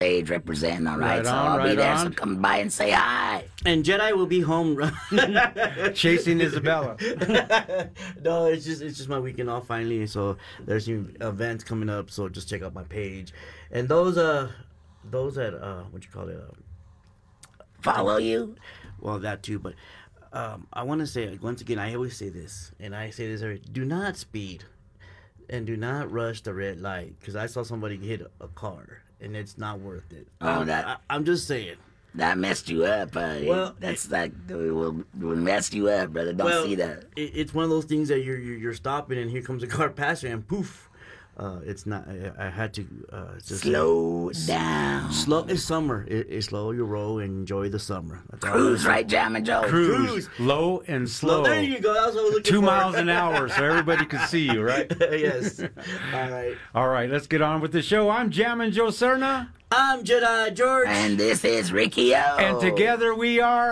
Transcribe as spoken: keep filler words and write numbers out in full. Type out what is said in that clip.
page representing, all right? Right so on, I'll be right there, on. so come by and say hi. And Jedi will be home. Chasing Isabella. No, it's just it's just my weekend off finally. So there's new events coming up. So just check out my page, and those uh those that uh what you call it. Uh, Follow you? Well, that too, but um, I want to say once again, I always say this, and I say this every: do not speed, and do not rush the red light, because I saw somebody hit a car, and it's not worth it. Oh, I, that- I, I'm just saying. That messed you up. Uh, Well, that's like, will, will mess you up, brother. Don't well, see that. It, it's one of those things that you're, you're you're stopping, and here comes a car passing, and poof. Uh, it's not. I, I had to uh, just Slow down. Slow. It's summer. It, it's slow your roll and enjoy the summer. That's all Cruise, I'm right, Jam and Joe? Cruise. Cruise. Low and slow. There you go. That's what I was looking Two for. miles an hour so everybody can see you, right? Yes. All right. All right, let's get on with the show. I'm Jammin' Joe Serna. I'm Jedi George. And this is Ricky O. And together we are